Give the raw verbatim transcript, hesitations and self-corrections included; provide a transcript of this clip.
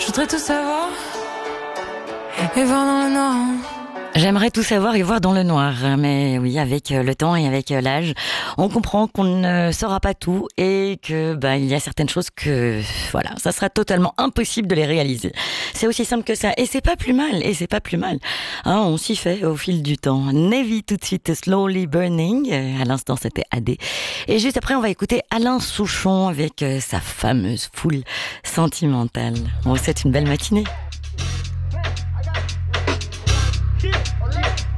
voudrais tout savoir et voir dans le noir. J'aimerais tout savoir et voir dans le noir, mais oui, avec le temps et avec l'âge, on comprend qu'on ne saura pas tout et que bah il y a certaines choses que voilà, ça sera totalement impossible de les réaliser. C'est aussi simple que ça, et c'est pas plus mal, et c'est pas plus mal. Hein, on s'y fait au fil du temps. Navy tout de suite, Slowly Burning. À l'instant, c'était A D. Et juste après, on va écouter Alain Souchon avec sa fameuse foule sentimentale. On vous souhaite une belle matinée.